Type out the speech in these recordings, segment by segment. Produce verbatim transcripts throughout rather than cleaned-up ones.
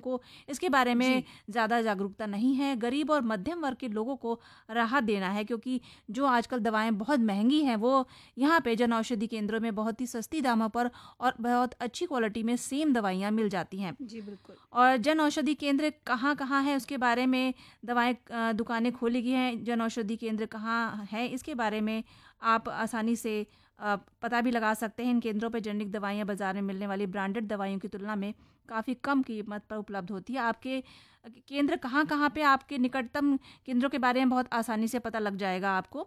को इसके बारे में ज़्यादा जागरूकता नहीं है। गरीब और मध्यम वर्ग के लोगों को राहत देना है, क्योंकि जो आजकल दवाएं बहुत महंगी हैं वो यहाँ पे जन औषधि केंद्रों में बहुत ही सस्ती दामों पर और बहुत अच्छी क्वालिटी में सेम दवाइयाँ मिल जाती हैं। जी बिल्कुल। और जन औषधि केंद्र कहाँ कहाँ है उसके बारे में, दवाएं दुकानें खोली गई हैं, जन औषधि केंद्र कहाँ है इसके बारे में आप आसानी से पता भी लगा सकते हैं। इन केंद्रों पर जेनेरिक दवाइयाँ बाजार में मिलने वाली ब्रांडेड दवाइयों की तुलना में काफ़ी कम कीमत पर उपलब्ध होती है। आपके केंद्र कहाँ कहाँ पे, आपके निकटतम केंद्रों के बारे में बहुत आसानी से पता लग जाएगा आपको।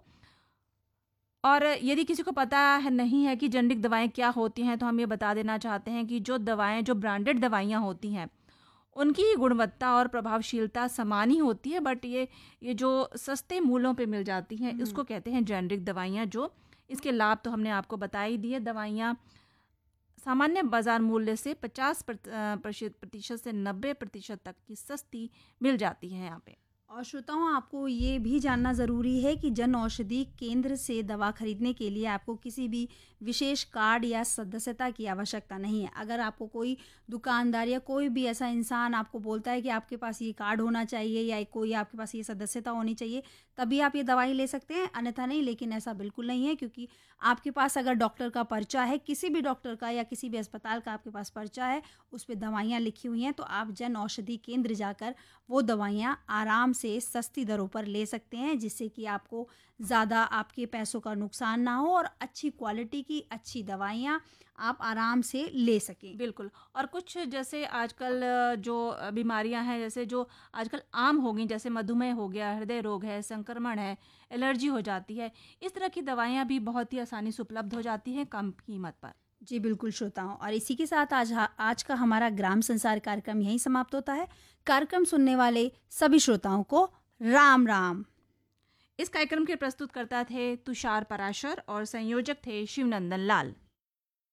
और यदि किसी को पता है नहीं है कि जेनेरिक दवाएं क्या होती हैं, तो हम ये बता देना चाहते हैं कि जो दवाएं जो ब्रांडेड दवाइयाँ होती हैं उनकी गुणवत्ता और प्रभावशीलता समान ही होती है, बट ये ये जो सस्ते मूल्यों पे मिल जाती हैं इसको कहते हैं जेनेरिक दवाइयाँ। जो इसके लाभ तो हमने आपको बता ही दिए। दवाइयाँ सामान्य बाजार मूल्य से पचास प्रतिशत से नब्बे प्रतिशत तक की सस्ती मिल जाती है यहाँ पे। और श्रोताओं, आपको ये भी जानना ज़रूरी है कि जन औषधि केंद्र से दवा खरीदने के लिए आपको किसी भी विशेष कार्ड या सदस्यता की आवश्यकता नहीं है। अगर आपको कोई दुकानदार या कोई भी ऐसा इंसान आपको बोलता है कि आपके पास ये कार्ड होना चाहिए या कोई आपके पास ये सदस्यता होनी चाहिए तभी आप ये दवाई ले सकते हैं, अन्यथा नहीं। लेकिन ऐसा बिल्कुल नहीं है, क्योंकि आपके पास अगर डॉक्टर का पर्चा है, किसी भी डॉक्टर का या किसी भी अस्पताल का आपके पास पर्चा है, उस पर दवाइयाँ लिखी हुई हैं, तो आप जन औषधि केंद्र जाकर वो दवाइयाँ आराम से सस्ती दरों पर ले सकते हैं, जिससे कि आपको ज़्यादा आपके पैसों का नुकसान ना हो और अच्छी क्वालिटी की अच्छी दवाइयाँ आप आराम से ले सकें। बिल्कुल। और कुछ जैसे आजकल जो बीमारियां हैं, जैसे जो आजकल आम हो गई, जैसे मधुमेह हो गया, हृदय रोग है, संक्रमण है, एलर्जी हो जाती है, इस तरह की दवाइयाँ भी बहुत ही आसानी से उपलब्ध हो जाती हैं कम कीमत पर। जी बिल्कुल श्रोताओं, और इसी के साथ आज आज का हमारा ग्राम संसार कार्यक्रम यहीं समाप्त होता है। कार्यक्रम सुनने वाले सभी श्रोताओं को राम राम। इस कार्यक्रम के प्रस्तुतकर्ता थे तुषार पराशर और संयोजक थे शिवनंदन लाल।